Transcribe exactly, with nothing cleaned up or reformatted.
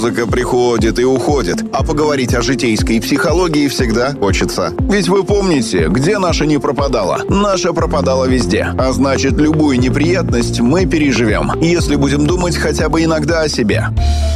Музыка приходит и уходит, а поговорить о житейской психологии всегда хочется. Ведь вы помните, где наша не пропадала? Наша пропадала везде. А значит, любую неприятность мы переживем, если будем думать хотя бы иногда о себе.